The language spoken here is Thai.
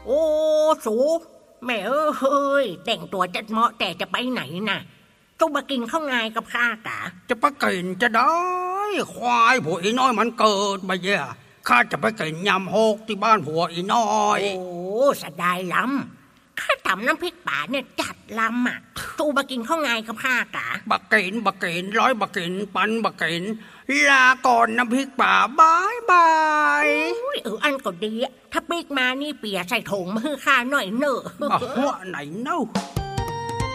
โอ้สูแม่เอ้ยแต่งตัวจัดเหมาะแต่จะไปไหนน่ะต้องมากินข้าวงายกับข้ากะจะไปกินจะได้ควายผัวอีน้อยมันเกิดมาเย่ข้าจะไปกินยำโฮกที่บ้านผัวอีน้อยโอ้สดายล้ำข้าทำน้ำพริกป่าเนี่ยจัดล้ำอ่ะตูมากินข้าวงายกับข้ากะบักกินร้อยบักกินปันบักกินลาก่อนน้ำพริกป่าบายบายอันก็ดีถ้าปีกมานี่เปียใส่ถุงมือข้าหน่อยเนอะหัวไหนเนาะ